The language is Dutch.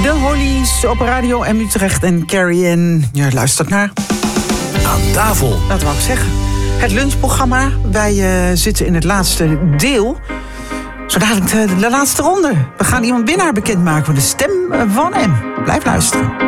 De Hollies op Radio M Utrecht en Carrie Ann. Je luistert naar Aan tafel. Dat wou ik zeggen. Het lunchprogramma. Wij zitten in het laatste deel. Zo dadelijk de laatste ronde. We gaan iemand winnaar bekendmaken van de stem van M. Blijf luisteren.